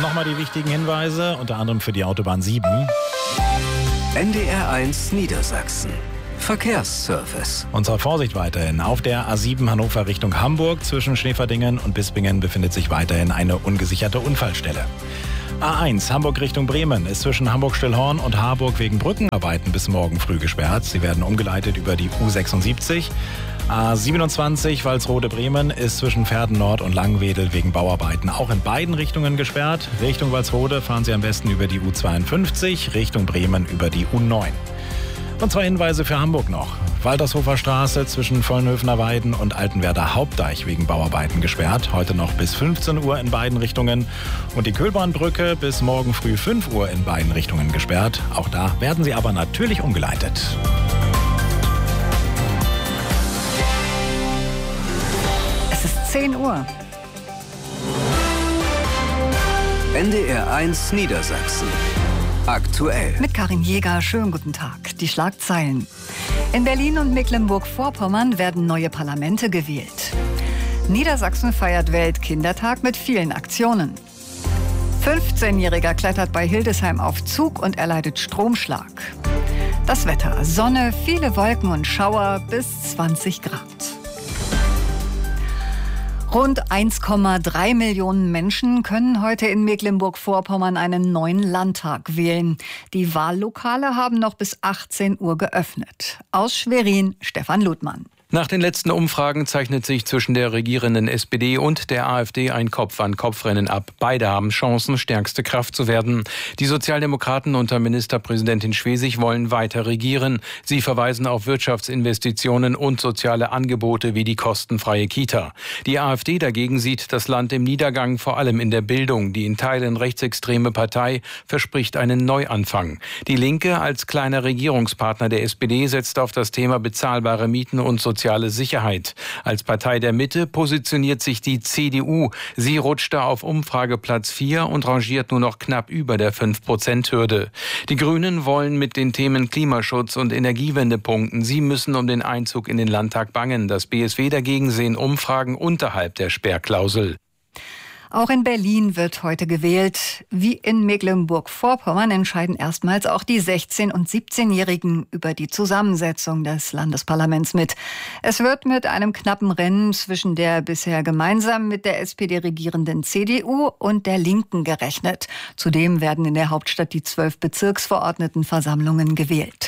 Nochmal die wichtigen Hinweise, unter anderem für die Autobahn 7. NDR1 Niedersachsen. Verkehrsservice. Unsere Vorsicht weiterhin. Auf der A7 Hannover Richtung Hamburg zwischen Schneeverdingen und Bispingen befindet sich weiterhin eine ungesicherte Unfallstelle. A1 Hamburg Richtung Bremen ist zwischen Hamburg-Stillhorn und Harburg wegen Brückenarbeiten bis morgen früh gesperrt. Sie werden umgeleitet über die U76. A27 Walsrode-Bremen ist zwischen Pferden-Nord und Langwedel wegen Bauarbeiten auch in beiden Richtungen gesperrt. Richtung Walsrode fahren Sie am besten über die U52, Richtung Bremen über die U9. Und 2 Hinweise für Hamburg noch. Waltershofer Straße zwischen Vollnhöfener Weiden und Altenwerder Hauptdeich wegen Bauarbeiten gesperrt. Heute noch bis 15 Uhr in beiden Richtungen. Und die Köhlbahnbrücke bis morgen früh 5 Uhr in beiden Richtungen gesperrt. Auch da werden sie aber natürlich umgeleitet. Es ist 10 Uhr. NDR1 Niedersachsen. Aktuell. Mit Karin Jäger, schönen guten Tag. Die Schlagzeilen. In Berlin und Mecklenburg-Vorpommern werden neue Parlamente gewählt. Niedersachsen feiert Weltkindertag mit vielen Aktionen. 15-Jähriger klettert bei Hildesheim auf Zug und erleidet Stromschlag. Das Wetter: Sonne, viele Wolken und Schauer bis 20 Grad. Rund 1,3 Millionen Menschen können heute in Mecklenburg-Vorpommern einen neuen Landtag wählen. Die Wahllokale haben noch bis 18 Uhr geöffnet. Aus Schwerin, Stefan Ludmann. Nach den letzten Umfragen zeichnet sich zwischen der regierenden SPD und der AfD ein Kopf-an-Kopf-Rennen ab. Beide haben Chancen, stärkste Kraft zu werden. Die Sozialdemokraten unter Ministerpräsidentin Schwesig wollen weiter regieren. Sie verweisen auf Wirtschaftsinvestitionen und soziale Angebote wie die kostenfreie Kita. Die AfD dagegen sieht das Land im Niedergang, vor allem in der Bildung. Die in Teilen rechtsextreme Partei verspricht einen Neuanfang. Die Linke als kleiner Regierungspartner der SPD setzt auf das Thema bezahlbare Mieten und soziale Sicherheit. Als Partei der Mitte positioniert sich die CDU. Sie rutscht da auf Umfrageplatz 4 und rangiert nur noch knapp über der 5%-Hürde. Die Grünen wollen mit den Themen Klimaschutz und Energiewende punkten. Sie müssen um den Einzug in den Landtag bangen. Das BSW dagegen sehen Umfragen unterhalb der Sperrklausel. Auch in Berlin wird heute gewählt. Wie in Mecklenburg-Vorpommern entscheiden erstmals auch die 16- und 17-Jährigen über die Zusammensetzung des Landesparlaments mit. Es wird mit einem knappen Rennen zwischen der bisher gemeinsam mit der SPD regierenden CDU und der Linken gerechnet. Zudem werden in der Hauptstadt die 12 Bezirksverordnetenversammlungen gewählt.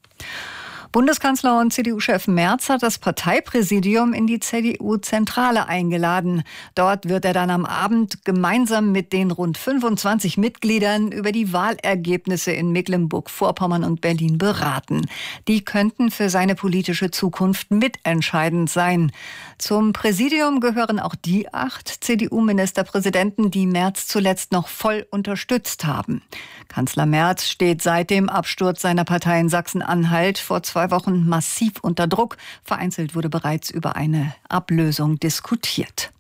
Bundeskanzler und CDU-Chef Merz hat das Parteipräsidium in die CDU-Zentrale eingeladen. Dort wird er dann am Abend gemeinsam mit den rund 25 Mitgliedern über die Wahlergebnisse in Mecklenburg-Vorpommern und Berlin beraten. Die könnten für seine politische Zukunft mitentscheidend sein. Zum Präsidium gehören auch die 8 CDU-Ministerpräsidenten, die Merz zuletzt noch voll unterstützt haben. Kanzler Merz steht seit dem Absturz seiner Partei in Sachsen-Anhalt vor 2 Wochen massiv unter Druck. Vereinzelt wurde bereits über eine Ablösung diskutiert.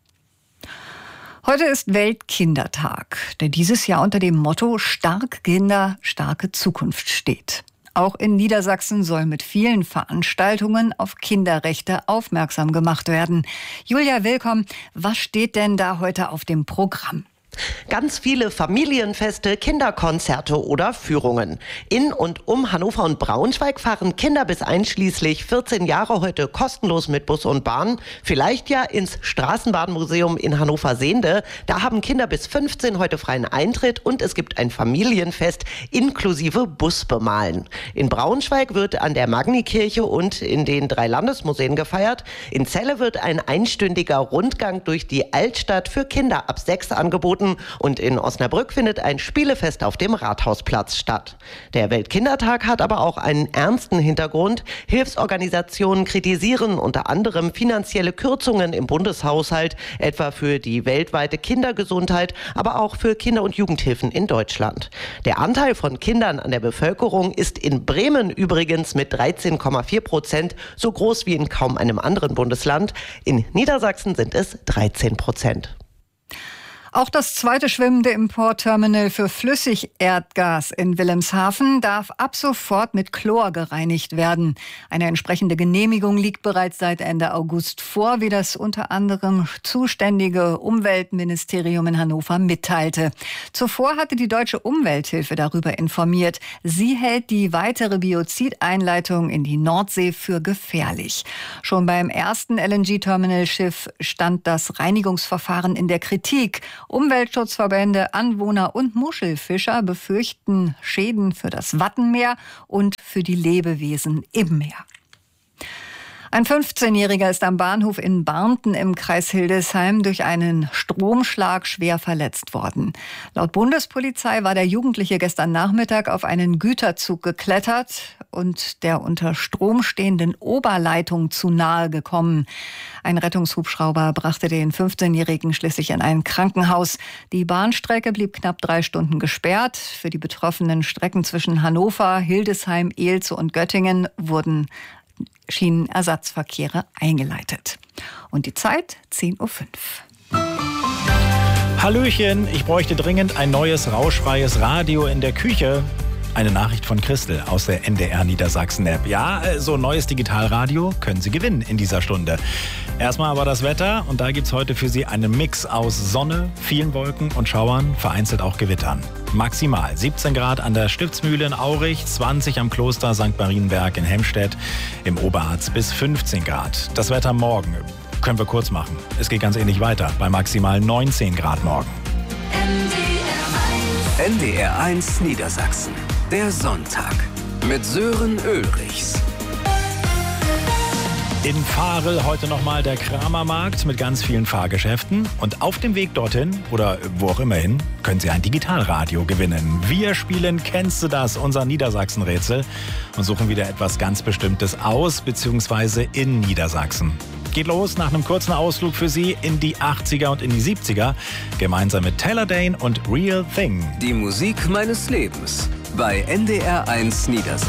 Heute ist Weltkindertag, der dieses Jahr unter dem Motto Stark Kinder, starke Zukunft steht. Auch in Niedersachsen soll mit vielen Veranstaltungen auf Kinderrechte aufmerksam gemacht werden. Julia Willkomm, was steht denn da heute auf dem Programm? Ganz viele Familienfeste, Kinderkonzerte oder Führungen. In und um Hannover und Braunschweig fahren Kinder bis einschließlich 14 Jahre heute kostenlos mit Bus und Bahn. Vielleicht ja ins Straßenbahnmuseum in Hannover-Sehnde. Da haben Kinder bis 15 heute freien Eintritt und es gibt ein Familienfest inklusive Busbemalen. In Braunschweig wird an der Magnikirche und in den 3 Landesmuseen gefeiert. In Celle wird ein einstündiger Rundgang durch die Altstadt für Kinder ab 6 angeboten. Und in Osnabrück findet ein Spielefest auf dem Rathausplatz statt. Der Weltkindertag hat aber auch einen ernsten Hintergrund. Hilfsorganisationen kritisieren unter anderem finanzielle Kürzungen im Bundeshaushalt, etwa für die weltweite Kindergesundheit, aber auch für Kinder- und Jugendhilfen in Deutschland. Der Anteil von Kindern an der Bevölkerung ist in Bremen übrigens mit 13,4% so groß wie in kaum einem anderen Bundesland. In Niedersachsen sind es 13%. Auch das zweite schwimmende Importterminal für Flüssigerdgas in Wilhelmshaven darf ab sofort mit Chlor gereinigt werden. Eine entsprechende Genehmigung liegt bereits seit Ende August vor, wie das unter anderem zuständige Umweltministerium in Hannover mitteilte. Zuvor hatte die Deutsche Umwelthilfe darüber informiert. Sie hält die weitere Biozideinleitung in die Nordsee für gefährlich. Schon beim ersten LNG-Terminalschiff stand das Reinigungsverfahren in der Kritik. Umweltschutzverbände, Anwohner und Muschelfischer befürchten Schäden für das Wattenmeer und für die Lebewesen im Meer. Ein 15-Jähriger ist am Bahnhof in Barnten im Kreis Hildesheim durch einen Stromschlag schwer verletzt worden. Laut Bundespolizei war der Jugendliche gestern Nachmittag auf einen Güterzug geklettert und der unter Strom stehenden Oberleitung zu nahe gekommen. Ein Rettungshubschrauber brachte den 15-Jährigen schließlich in ein Krankenhaus. Die Bahnstrecke blieb knapp 3 Stunden gesperrt. Für die betroffenen Strecken zwischen Hannover, Hildesheim, Eelze und Göttingen wurden Schienenersatzverkehre eingeleitet. Und die Zeit 10:05 Uhr. Hallöchen, ich bräuchte dringend ein neues rauschfreies Radio in der Küche. Eine Nachricht von Christel aus der NDR Niedersachsen-App. Ja, so ein neues Digitalradio können Sie gewinnen in dieser Stunde. Erstmal aber das Wetter und da gibt's heute für Sie einen Mix aus Sonne, vielen Wolken und Schauern, vereinzelt auch Gewittern. Maximal 17 Grad an der Stiftsmühle in Aurich, 20 am Kloster St. Marienberg in Hemstedt, im Oberharz bis 15 Grad. Das Wetter morgen können wir kurz machen. Es geht ganz ähnlich weiter, bei maximal 19 Grad morgen. NDR 1 Niedersachsen. Der Sonntag mit Sören Ulrichs. In Varel heute nochmal der Kramermarkt mit ganz vielen Fahrgeschäften. Und auf dem Weg dorthin oder wo auch immer hin, können Sie ein Digitalradio gewinnen. Wir spielen Kennst du das? Unser Niedersachsen-Rätsel und suchen wieder etwas ganz Bestimmtes aus bzw. in Niedersachsen. Geht los nach einem kurzen Ausflug für Sie in die 80er und in die 70er, gemeinsam mit Taylor Dayne und Real Thing. Die Musik meines Lebens bei NDR 1 Niedersachsen.